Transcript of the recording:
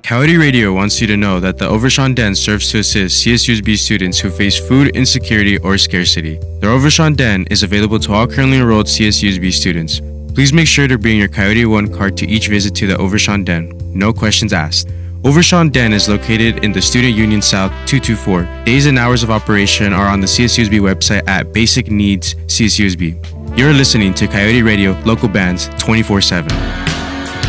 Coyote Radio wants you to know that the Overshawn Den serves to assist CSUSB students who face food insecurity or scarcity. The Overshawn Den is available to all currently enrolled CSUSB students. Please make sure to bring your Coyote One card to each visit to the Overshawn Den. No questions asked. Overshawn Den is located in the Student Union South 224. Days and hours of operation are on the CSUSB website at Basic Needs CSUSB. You're listening to Coyote Radio, local bands 24/7.